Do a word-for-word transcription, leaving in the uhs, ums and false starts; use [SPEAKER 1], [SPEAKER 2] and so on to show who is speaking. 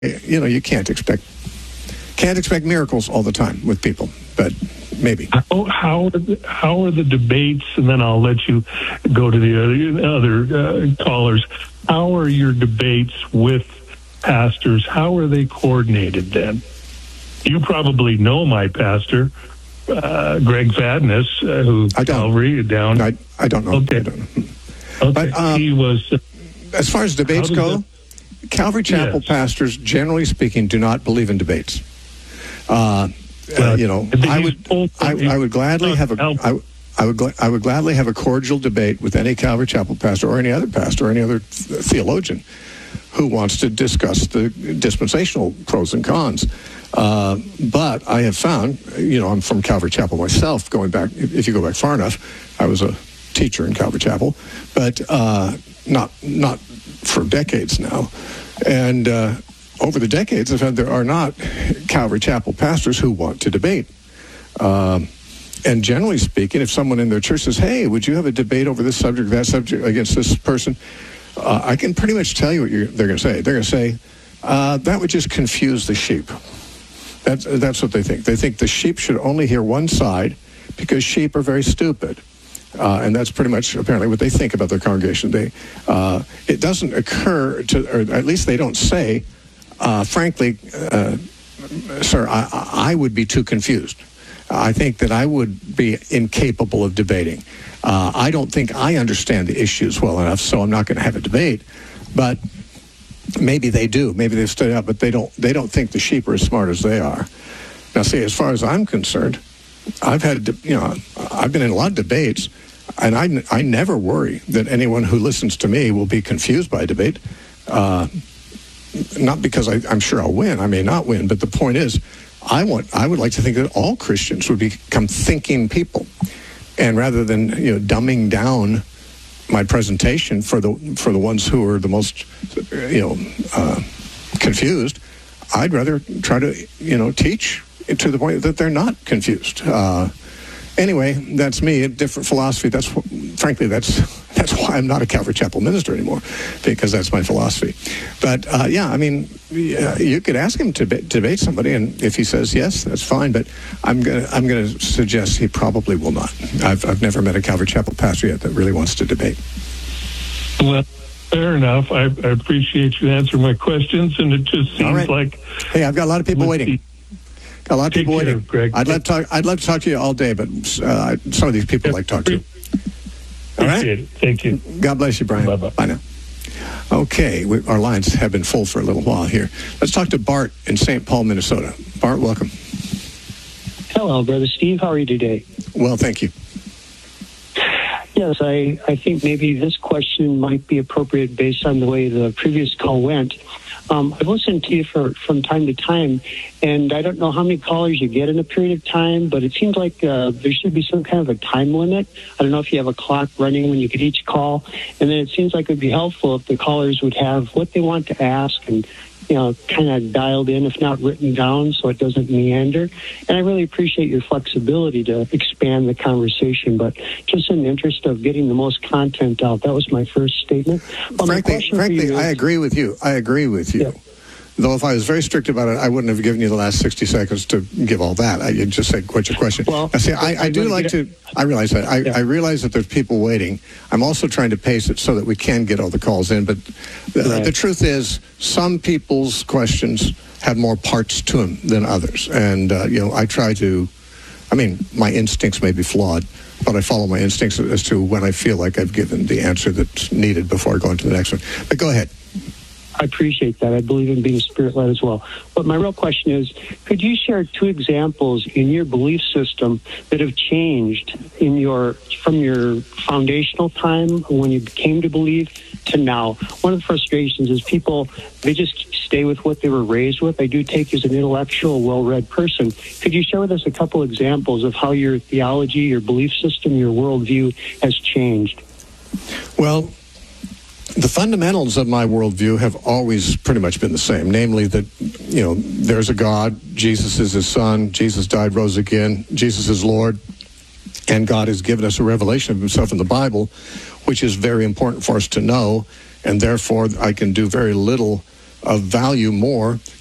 [SPEAKER 1] you know, you can't expect can't expect miracles all the time with people, but maybe.
[SPEAKER 2] How how are the, how are the debates? And then I'll let you go to the other, other uh, callers. How are your debates with pastors? How are they coordinated then? You probably know my pastor, uh, Greg Fadness, uh, who
[SPEAKER 1] I don't.
[SPEAKER 2] Calvary down.
[SPEAKER 1] I, I don't know.
[SPEAKER 2] Okay.
[SPEAKER 1] I don't know.
[SPEAKER 2] Okay.
[SPEAKER 1] But, um,
[SPEAKER 2] he was. Uh,
[SPEAKER 1] as far as debates go, that, Calvary Chapel
[SPEAKER 2] yes.
[SPEAKER 1] pastors, generally speaking, do not believe in debates. Uh,
[SPEAKER 2] well,
[SPEAKER 1] uh, you know, I would, I, I would gladly have a, I, I would, I would gladly have a cordial debate with any Calvary Chapel pastor or any other pastor or any other theologian who wants to discuss the dispensational pros and cons. Uh, but I have found, you know, I'm from Calvary Chapel myself, going back, if you go back far enough, I was a teacher in Calvary Chapel, but uh, not not for decades now. And uh, over the decades, I've found there are not Calvary Chapel pastors who want to debate. Um, and generally speaking, if someone in their church says, hey, would you have a debate over this subject, that subject, against this person, uh, I can pretty much tell you what you're, they're going to say. They're going to say, uh, that would just confuse the sheep. That's, that's what they think. They think the sheep should only hear one side because sheep are very stupid. Uh, and that's pretty much apparently what they think about their congregation. They, uh, it doesn't occur to, or at least they don't say, uh, frankly, uh, sir, I, I would be too confused. I think that I would be incapable of debating. Uh, I don't think I understand the issues well enough, so I'm not going to have a debate. But maybe they do. Maybe they've studied out, but they don't. They don't think the sheep are as smart as they are. Now, see, as far as I'm concerned, I've had, you know, I've been in a lot of debates, and I, I never worry that anyone who listens to me will be confused by a debate. Uh, not because I, I'm sure I'll win. I may not win, but the point is, I want. I would like to think that all Christians would become thinking people, and rather than you know dumbing down my presentation for the for the ones who are the most you know uh, confused, I'd rather try to you know teach to the point that they're not confused. Uh, anyway, that's me. A different philosophy. That's frankly that's that's why I'm not a Calvary Chapel minister anymore, because that's my philosophy. But uh, yeah, I mean, you could ask him to debate somebody, and if he says yes, that's fine. But I'm gonna I'm gonna suggest he probably will not. I've I've never met a Calvary Chapel pastor yet that really wants to debate.
[SPEAKER 2] Well, fair enough. I, I appreciate you answering my questions, and it just seems
[SPEAKER 1] right.
[SPEAKER 2] like
[SPEAKER 1] hey, I've got a lot of people waiting. Got a lot of people
[SPEAKER 2] care,
[SPEAKER 1] waiting.
[SPEAKER 2] Greg.
[SPEAKER 1] I'd love to talk. I'd love to talk to you all day, but uh, some of these people yeah, like to talk to. All right.
[SPEAKER 2] It. Thank you.
[SPEAKER 1] God bless you, Brian.
[SPEAKER 2] Bye-bye.
[SPEAKER 1] Bye now. Okay, we, our lines have been full for a little while here. Let's talk to Bart in Saint Paul, Minnesota. Bart, welcome.
[SPEAKER 3] Hello, Brother Steve. How are you today?
[SPEAKER 1] Well, thank you.
[SPEAKER 3] Yes, I, I think maybe this question might be appropriate based on the way the previous call went. Um, I've listened to you for, from time to time, and I don't know how many callers you get in a period of time, but it seems like uh, there should be some kind of a time limit. I don't know if you have a clock running when you get each call, and then it seems like it would be helpful if the callers would have what they want to ask and, you know, kind of dialed in, if not written down, so it doesn't meander. And I really appreciate your flexibility to expand the conversation, but just in the interest of getting the most content out, that was my first statement.
[SPEAKER 1] Well, frankly, frankly is, I agree with you. I agree with you. Yeah. Though if I was very strict about it, I wouldn't have given you the last sixty seconds to give all that. I just said, what's your question?
[SPEAKER 3] Well,
[SPEAKER 1] now, see, I, I do like to, I realize that. I, yeah. I realize that there's people waiting. I'm also trying to pace it so that we can get all the calls in. But the,
[SPEAKER 3] right.
[SPEAKER 1] the truth is, some people's questions have more parts to them than others. And, uh, you know, I try to, I mean, my instincts may be flawed, but I follow my instincts as to when I feel like I've given the answer that's needed before I go into the next one. But go ahead.
[SPEAKER 3] I appreciate that. I believe in being spirit-led as well. But my real question is, could you share two examples in your belief system that have changed in your from your foundational time when you came to believe to now? One of the frustrations is people, they just stay with what they were raised with. I do take you as an intellectual, well-read person. Could you share with us a couple examples of how your theology, your belief system, your worldview has changed?
[SPEAKER 1] Well, the fundamentals of my worldview have always pretty much been the same, namely that, you know, there's a God, Jesus is his son, Jesus died, rose again, Jesus is Lord, and God has given us a revelation of himself in the Bible, which is very important for us to know, and therefore I can do very little of value more